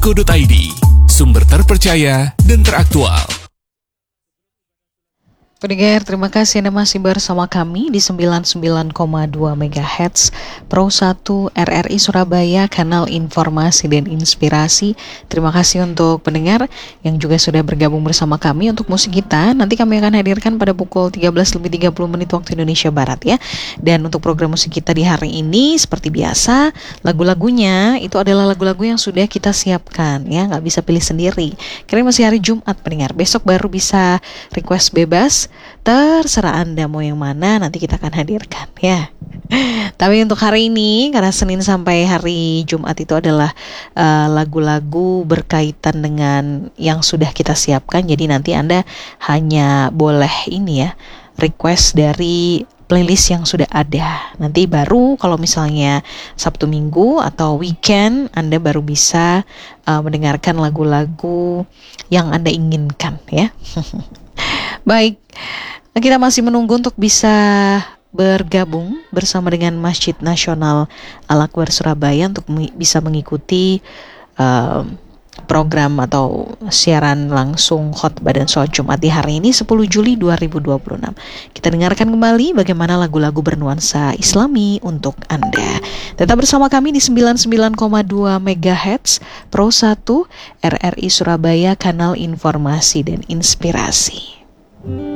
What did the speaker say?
www.anda.co.id, sumber terpercaya dan teraktual. Pendengar, terima kasih Anda masih bersama kami di 99,2 MHz Pro 1 RRI Surabaya, kanal informasi dan inspirasi. Terima kasih untuk pendengar yang juga sudah bergabung bersama kami untuk musik kita. Nanti kami akan hadirkan pada pukul 13.30 waktu Indonesia Barat ya. Dan untuk program musik kita di hari ini seperti biasa, lagu-lagunya itu adalah lagu-lagu yang sudah kita siapkan ya, nggak bisa pilih sendiri. Karena masih hari Jumat pendengar, besok baru bisa request bebas. Terserah Anda mau yang mana, nanti kita akan hadirkan ya. Tapi untuk hari ini, karena Senin sampai hari Jumat itu adalah lagu-lagu berkaitan dengan yang sudah kita siapkan. Jadi nanti Anda hanya boleh ini ya, request dari playlist yang sudah ada. Nanti baru kalau misalnya Sabtu Minggu atau weekend, Anda baru bisa mendengarkan lagu-lagu yang Anda inginkan ya. Baik, kita masih menunggu untuk bisa bergabung bersama dengan Masjid Nasional Al-Akbar Surabaya untuk bisa mengikuti program atau siaran langsung khotbah dan sholat Jumat di hari ini 10 Juli 2026. Kita dengarkan kembali bagaimana lagu-lagu bernuansa Islami untuk Anda. Tetap bersama kami di 99,2 MHz Pro 1 RRI Surabaya, kanal informasi dan inspirasi.